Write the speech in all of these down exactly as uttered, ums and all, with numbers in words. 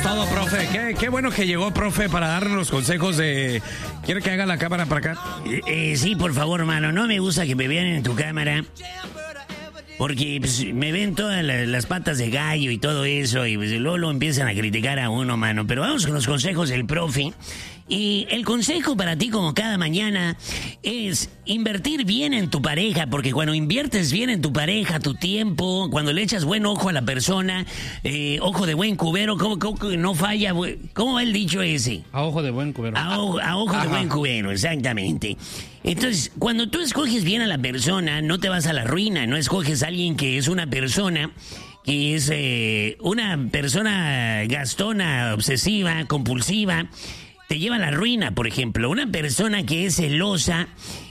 todo, profe. Qué, qué bueno que llegó, profe, para darnos los consejos de... ¿Quiere que haga la cámara para acá? Eh, eh, sí, por favor, mano. No me gusta que me vean en tu cámara. Porque pues, me ven todas la, las patas de gallo y todo eso. Y pues, luego lo empiezan a criticar a uno, mano. Pero vamos con los consejos del profe. Y el consejo para ti, como cada mañana, es invertir bien en tu pareja, porque cuando inviertes bien en tu pareja, tu tiempo, cuando le echas buen ojo a la persona, eh, ojo de buen cubero, ¿cómo, cómo no falla? ¿Cómo va el dicho ese? A ojo de buen cubero. A ojo, a ojo de buen cubero, exactamente. Entonces, cuando tú escoges bien a la persona, no te vas a la ruina, no escoges a alguien que es una persona... que es eh, una persona gastona, obsesiva, compulsiva, te lleva a la ruina, por ejemplo. Una persona que es celosa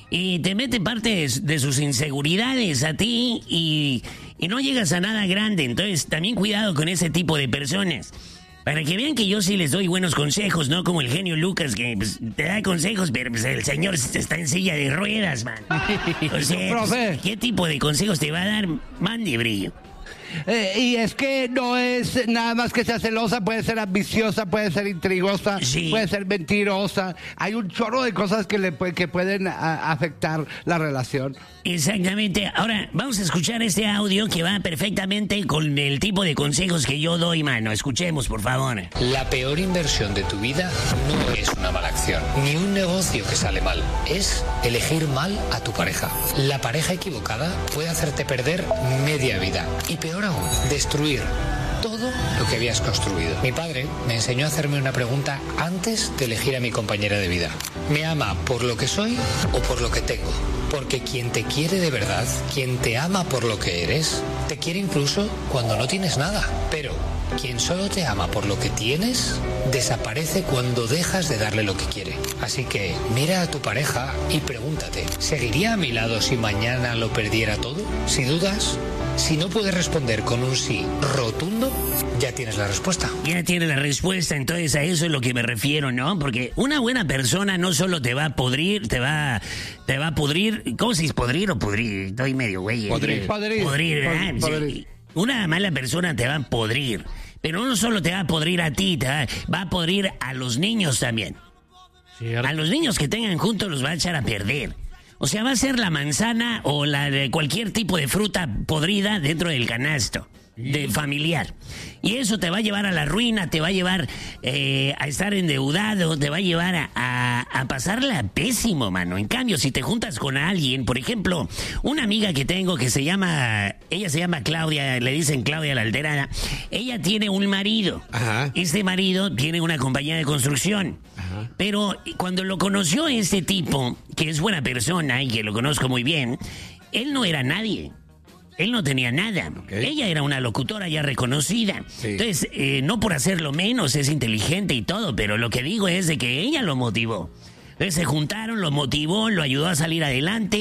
y te mete parte de, de sus inseguridades a ti y, y no llegas a nada grande. Entonces, también cuidado con ese tipo de personas. Para que vean que yo sí les doy buenos consejos, ¿no? Como el genio Lucas, que pues, te da consejos, pero pues, el señor está en silla de ruedas, man. O sea, pues, ¿qué tipo de consejos te va a dar? Mande, brillo. Eh, y es que no es nada más que sea celosa, puede ser ambiciosa, puede ser intrigosa, sí. puede ser mentirosa. Hay un chorro de cosas que le que pueden a, afectar la relación. Exactamente. Ahora vamos a escuchar este audio que va perfectamente con el tipo de consejos que yo doy, mano. Escuchemos, por favor. La peor inversión de tu vida no es una mala acción, ni un negocio que sale mal. Es elegir mal a tu pareja. La pareja equivocada puede hacerte perder media vida. Y peor aún, destruir todo lo que habías construido. Mi padre me enseñó a hacerme una pregunta antes de elegir a mi compañera de vida. ¿Me ama por lo que soy o por lo que tengo? Porque quien te quiere de verdad, quien te ama por lo que eres, te quiere incluso cuando no tienes nada. Pero quien solo te ama por lo que tienes, desaparece cuando dejas de darle lo que quiere. Así que mira a tu pareja y pregúntate, ¿seguiría a mi lado si mañana lo perdiera todo? Si dudas, si no puedes responder con un sí rotundo, ya tienes la respuesta. Ya tienes la respuesta, entonces a eso es lo que me refiero, ¿no? Porque una buena persona no solo te va a podrir, te va, te va a pudrir. ¿Cómo se dice podrir o pudrir? Estoy medio güey. Podrir. Podrir. Podrir, ¿verdad? Podrir. Sí. Una mala persona te va a podrir. Pero no solo te va a podrir a ti, te va, va a podrir a los niños también. ¿Cierto? A los niños que tengan juntos los va a echar a perder. O sea, va a ser la manzana o la de cualquier tipo de fruta podrida dentro del canasto de familiar. Y eso te va a llevar a la ruina, te va a llevar eh, a estar endeudado, te va a llevar a, a, a pasarla pésimo, mano. En cambio, si te juntas con alguien, por ejemplo, una amiga que tengo que se llama, ella se llama Claudia, le dicen Claudia la Alterada, ella tiene un marido. Ajá. Este marido tiene una compañía de construcción. Ajá. Pero cuando lo conoció este tipo, que es buena persona y que lo conozco muy bien, él no era nadie. Él no tenía nada. Okay. Ella era una locutora ya reconocida. Sí. Entonces, eh, no por hacerlo menos, es inteligente y todo, pero lo que digo es de que ella lo motivó. Entonces se juntaron, lo motivó, lo ayudó a salir adelante,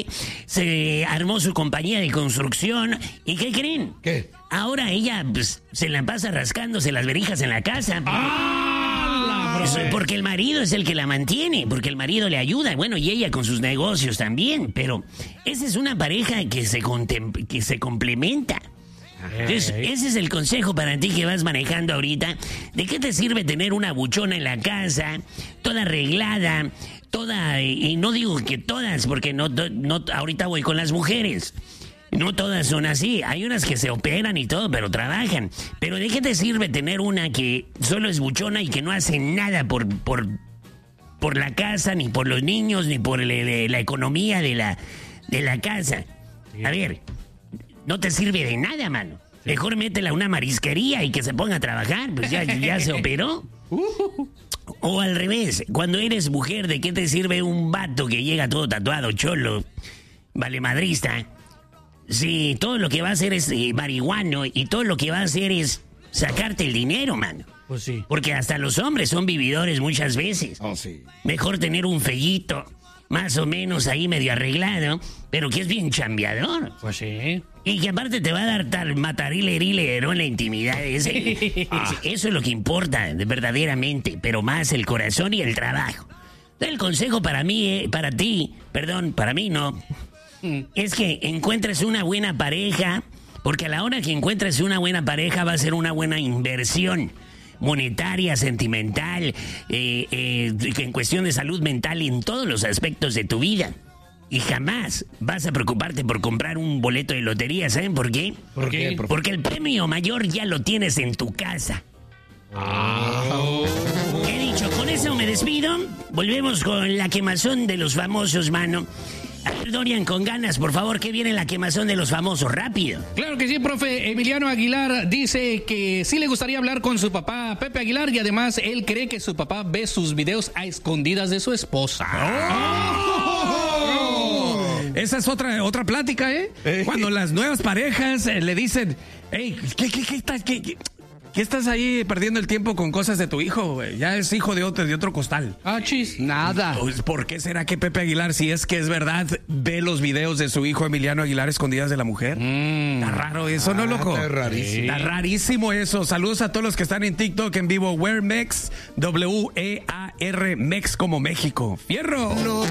se armó su compañía de construcción. ¿Y qué creen? ¿Qué? Ahora ella pues, se la pasa rascándose las verijas en la casa. ¡Ah! Porque el marido es el que la mantiene, porque el marido le ayuda, bueno, y ella con sus negocios también, pero esa es una pareja que se, contem- que se complementa. Entonces, ese es el consejo para ti que vas manejando ahorita. ¿De qué te sirve tener una buchona en la casa, toda arreglada, toda, y no digo que todas, porque no, no ahorita voy con las mujeres. No todas son así, hay unas que se operan y todo, pero trabajan. Pero ¿de qué te sirve tener una que solo es buchona y que no hace nada por, por, por la casa, ni por los niños, ni por el, la economía de la, de la casa? A ver, no te sirve de nada, mano. Mejor métela a una marisquería y que se ponga a trabajar, pues ya, ya se operó. O al revés, cuando eres mujer, ¿de qué te sirve un vato que llega todo tatuado, cholo, valemadrista? Sí, todo lo que va a hacer es eh, marihuano y todo lo que va a hacer es sacarte el dinero, mano. Pues sí. Porque hasta los hombres son vividores muchas veces. Oh, sí. Mejor tener un fellito, más o menos ahí medio arreglado, pero que es bien chambeador. Pues sí. Y que aparte te va a dar tal matarile rile, ¿no? En la intimidad. Ese, ah. Eso es lo que importa, verdaderamente, pero más el corazón y el trabajo. El consejo para mí, eh, para ti, perdón, para mí no... es que encuentres una buena pareja, porque a la hora que encuentres una buena pareja va a ser una buena inversión. monetaria, sentimental, eh, eh, en cuestión de salud mental, en todos los aspectos de tu vida. Y jamás vas a preocuparte por comprar un boleto de lotería. ¿Saben por qué? ¿Por qué, profe? Porque el premio mayor ya lo tienes en tu casa. Ah. He dicho, con eso me despido. Volvemos con la quemazón de los famosos, mano. A ver, Dorian, con ganas, por favor, que viene la quemazón de los famosos, rápido. Claro que sí, profe. Emiliano Aguilar dice que sí le gustaría hablar con su papá, Pepe Aguilar, y además él cree que su papá ve sus videos a escondidas de su esposa. Oh. Esa es otra, otra plática, ¿eh? Cuando las nuevas parejas eh, le dicen, hey, ¿qué, qué, qué estás, qué, qué, qué estás ahí perdiendo el tiempo con cosas de tu hijo, güey? Ya es hijo de otro, de otro costal. Ah, chis. Nada. Pues, ¿por qué será que Pepe Aguilar, si es que es verdad, ve los videos de su hijo Emiliano Aguilar escondidas de la mujer? Mm. Está raro eso, ¿no, loco? Está rarísimo. Está rarísimo eso. Saludos a todos los que están en TikTok en vivo. Wear Mex, W E A R Mex como México. ¡Fierro! No.